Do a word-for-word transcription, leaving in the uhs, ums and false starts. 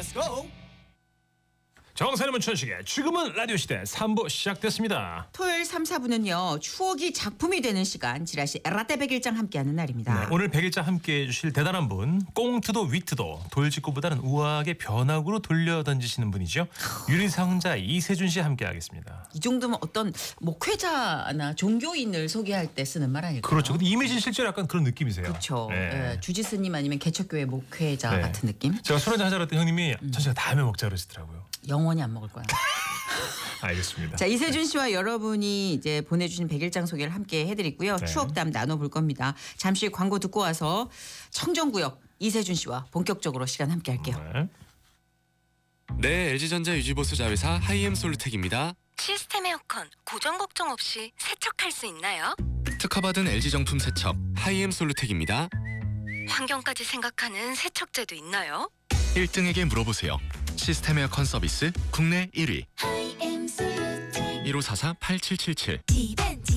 Let's go. 정선의 문천식의 지금은 라디오 시대 삼 부 시작됐습니다. 토요일 삼, 사 부는요. 추억이 작품이 되는 시간 지라시 라떼 백일장 함께하는 날입니다. 네, 오늘 백일자 함께해 주실 대단한 분, 꽁트도 위트도 돌직구보다는 우아하게 변화구로 돌려던지시는 분이죠. 유리상자 이세준 씨 함께하겠습니다. 이 정도면 어떤 목회자나 종교인을 소개할 때 쓰는 말 아닐까요? 그렇죠. 근데 이미지 실제로 약간 그런 느낌이세요. 그렇죠. 네. 예, 주지스님 아니면 개척교회 목회자 네. 같은 느낌? 제가 술 한잔 하자고 했더니 형님이 음. 전체가 다음에 먹자 그러시더라고요. 영원히 안 먹을 거야. 알겠습니다. 자, 이세준 씨와 여러분이 이제 보내주신 백일장 소개를 함께 해드리고요. 네. 추억담 나눠볼 겁니다. 잠시 광고 듣고 와서 청정구역 이세준 씨와 본격적으로 시간 함께 할게요. 네. 네, 엘지전자 유지보수 자회사 하이엠솔루텍입니다. 시스템 에어컨 고장 걱정 없이 세척할 수 있나요? 특허받은 엘지 정품 세척 하이엠솔루텍입니다. 환경까지 생각하는 세척제도 있나요? 일 등에게 물어보세요. 시스템 에어컨 서비스 국내 일 위 일오사사 팔칠칠칠